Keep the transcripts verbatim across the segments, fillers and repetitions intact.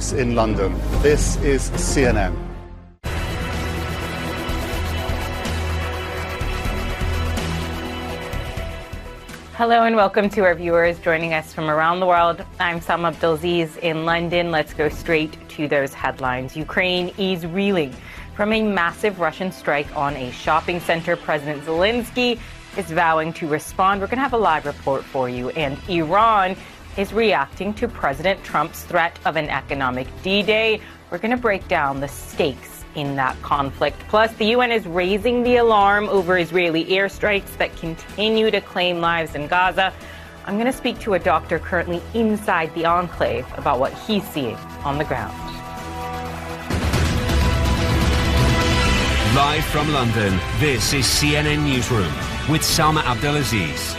six in London. This is C N N. Hello and welcome to our viewers joining us from around the world. I'm Salma Abdelaziz in London. Let's go straight to those headlines. Ukraine is reeling from a massive Russian strike on a shopping center. President Zelensky is vowing to respond. We're going to have a live report for you. And Iran is reacting to President Trump's threat of an economic D-Day. We're going to break down the stakes in that conflict. Plus, the U N is raising the alarm over Israeli airstrikes that continue to claim lives in Gaza. I'm going to speak to a doctor currently inside the enclave about what he's seeing on the ground. Live from London, this is C N N Newsroom with Salma Abdelaziz.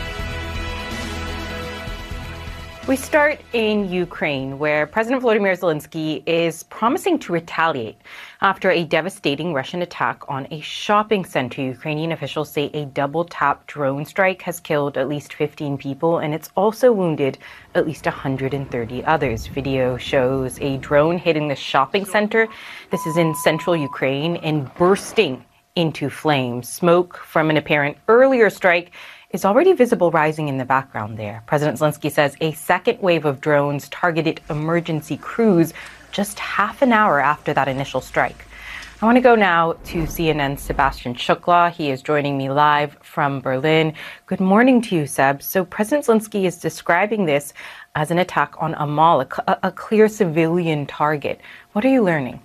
We start in Ukraine, where President Volodymyr Zelensky is promising to retaliate after a devastating Russian attack on a shopping center. Ukrainian officials say a double-tap drone strike has killed at least fifteen people, and it's also wounded at least one hundred thirty others. Video shows a drone hitting the shopping center. This is in central Ukraine and bursting into flames. Smoke from an apparent earlier strike is already visible rising in the background there. President Zelensky says a second wave of drones targeted emergency crews just half an hour after that initial strike. I want to go now to C N N's Sebastian Shukla. He is joining me live from Berlin. Good morning to you, Seb. So President Zelensky is describing this as an attack on a mall, a, a clear civilian target. What are you learning?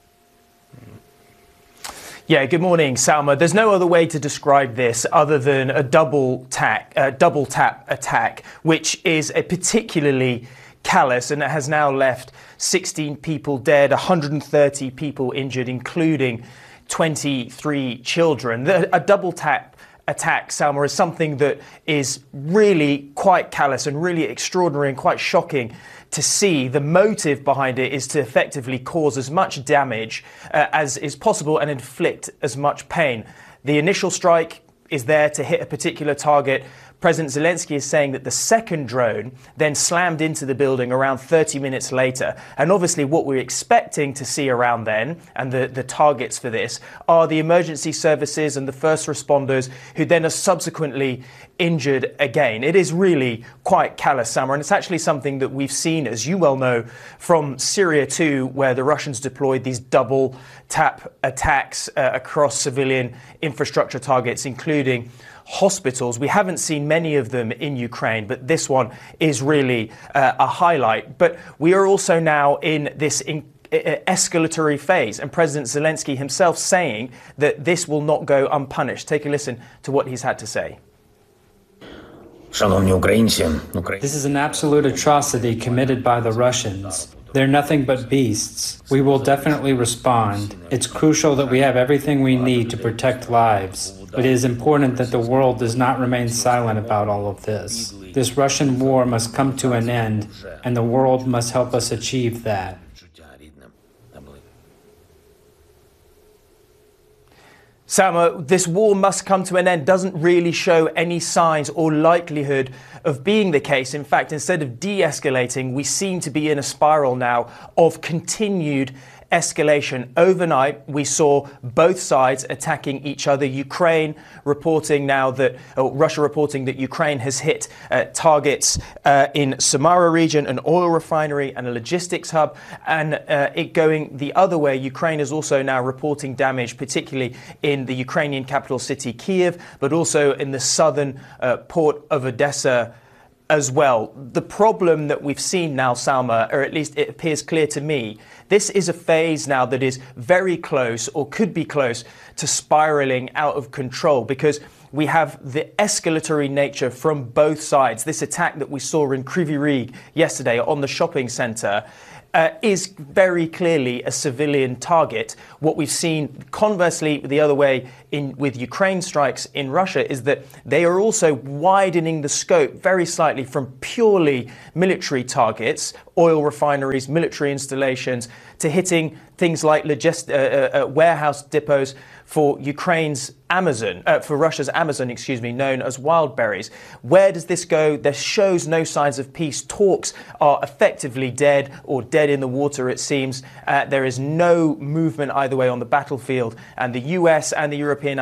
Yeah, good morning, Salma. There's no other way to describe this other than a double tap, uh, double tap attack, which is a particularly callous, and it has now left sixteen people dead, one hundred thirty people injured, including twenty-three children. The, a double tap attack, Salma, is something that is really quite callous and really extraordinary and quite shocking to see. The motive behind it is to effectively cause as much damage uh, as is possible and inflict as much pain. The initial strike is there to hit a particular target. President Zelensky is saying that the second drone then slammed into the building around thirty minutes later. And obviously what we're expecting to see around then, and the, the targets for this, are the emergency services and the first responders who then are subsequently injured again. It is really quite callous, Summer, and it's actually something that we've seen, as you well know, from Syria too, where the Russians deployed these double tap attacks uh, across civilian infrastructure targets, including hospitals. We haven't seen many of them in Ukraine, but this one is really uh, a highlight. But we are also now in this in- escalatory phase, and President Zelensky himself saying that this will not go unpunished. Take a listen to what he's had to say. This is an absolute atrocity committed by the Russians. They're nothing but beasts. We will definitely respond. It's crucial that we have everything we need to protect lives. But it is important that the world does not remain silent about all of this. This Russian war must come to an end, and the world must help us achieve that. Salma, this war must come to an end doesn't really show any signs or likelihood of being the case. In fact, instead of de-escalating, we seem to be in a spiral now of continued escalation. Overnight, we saw both sides attacking each other. Ukraine reporting now that, or Russia reporting that Ukraine has hit uh, targets uh, in Samara region, an oil refinery and a logistics hub. And uh, it going the other way, Ukraine is also now reporting damage, particularly in the Ukrainian capital city, Kiev, but also in the southern uh, port of Odessa as well. The problem that we've seen now, Salma, or at least it appears clear to me, this is a phase now that is very close, or could be close, to spiraling out of control, because we have the escalatory nature from both sides. This attack that we saw in Kryvyi Rih yesterday on the shopping centre Uh, is very clearly a civilian target. What we've seen, conversely, the other way in with Ukraine strikes in Russia is that they are also widening the scope very slightly from purely military targets, oil refineries, military installations, to hitting things like logist- uh, uh, warehouse depots for Ukraine's Amazon, uh, for Russia's Amazon, excuse me, known as Wildberries. Where does this go? There shows no signs of peace. Talks are effectively dead or dead in the water, it seems. Uh, there is no movement either way on the battlefield. And the U S and the European